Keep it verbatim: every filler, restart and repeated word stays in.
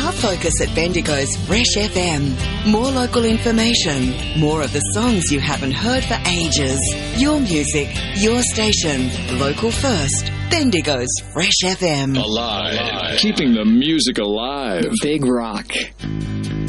Our focus at Bendigo's Fresh F M. More local information, more of the songs you haven't heard for ages. Your music, your station, local first. Bendigo's Fresh F M. Alive. Alive. Keeping the music alive. Big Rock.